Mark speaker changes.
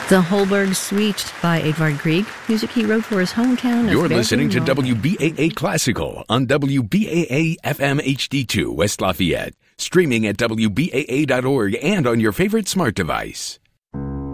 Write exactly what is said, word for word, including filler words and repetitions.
Speaker 1: The Holberg Suite by Edvard Grieg, music he wrote for his hometown of
Speaker 2: You're listening to
Speaker 1: Bergen,
Speaker 2: W B A A Classical on W B A A F M H D two West Lafayette, streaming at W B A A dot org and on your favorite smart device.